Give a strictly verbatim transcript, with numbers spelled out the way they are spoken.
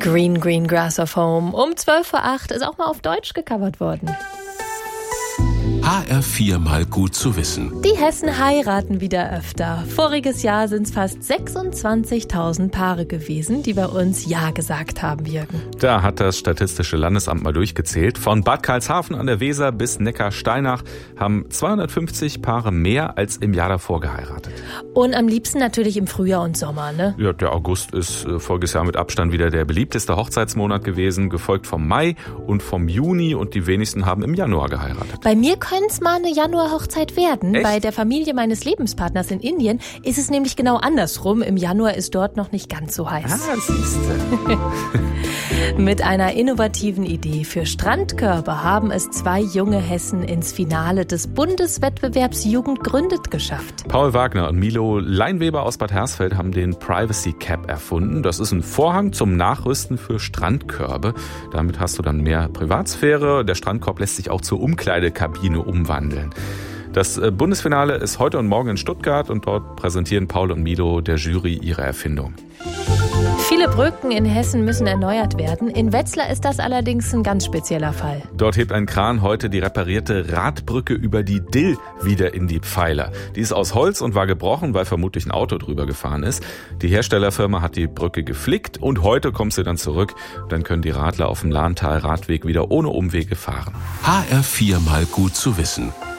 Green Green Grass of Home um zwölf Uhr acht ist auch mal auf Deutsch gecovert worden. H R vier mal gut zu wissen. Die Hessen heiraten wieder öfter. Voriges Jahr sind es fast sechsundzwanzigtausend Paare gewesen, die bei uns Ja gesagt haben, Jürgen. Da hat das Statistische Landesamt mal durchgezählt. Von Bad Karlshafen an der Weser bis Neckarsteinach haben zweihundertfünfzig Paare mehr als im Jahr davor geheiratet. Und am liebsten natürlich im Frühjahr und Sommer, ne? Ja, der August ist äh, voriges Jahr mit Abstand wieder der beliebteste Hochzeitsmonat gewesen, gefolgt vom Mai und vom Juni, und die wenigsten haben im Januar geheiratet. Bei mir könnte es mal eine Januar-Hochzeit werden. Echt? Bei der Familie meines Lebenspartners in Indien ist es nämlich genau andersrum. Im Januar ist dort noch nicht ganz so heiß. Ah, siehste. Mit einer innovativen Idee für Strandkörbe haben es zwei junge Hessen ins Finale des Bundeswettbewerbs Jugend gründet geschafft. Paul Wagner und Milo Leinweber aus Bad Hersfeld haben den Privacy Cap erfunden. Das ist ein Vorhang zum Nachrüsten für Strandkörbe. Damit hast du dann mehr Privatsphäre. Der Strandkorb lässt sich auch zur Umkleidekabine umwandeln. Das Bundesfinale ist heute und morgen in Stuttgart, und dort präsentieren Paul und Milo der Jury ihre Erfindung. Viele Brücken in Hessen müssen erneuert werden. In Wetzlar ist das allerdings ein ganz spezieller Fall. Dort hebt ein Kran heute die reparierte Radbrücke über die Dill wieder in die Pfeiler. Die ist aus Holz und war gebrochen, weil vermutlich ein Auto drüber gefahren ist. Die Herstellerfirma hat die Brücke geflickt, und heute kommt sie dann zurück. Dann können die Radler auf dem Lahntal-Radweg wieder ohne Umwege fahren. H R vier mal gut zu wissen.